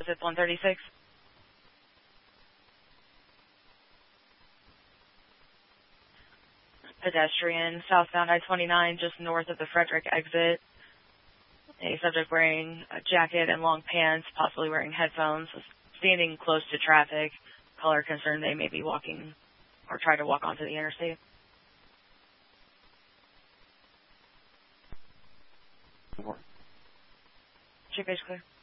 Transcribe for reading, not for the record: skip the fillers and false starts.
Zip 136. Pedestrian, southbound I-29, just north of the Frederick exit. A subject wearing a jacket and long pants, possibly wearing headphones, standing close to traffic. Caller concerned they may be walking or try to walk onto the interstate. Chip is clear.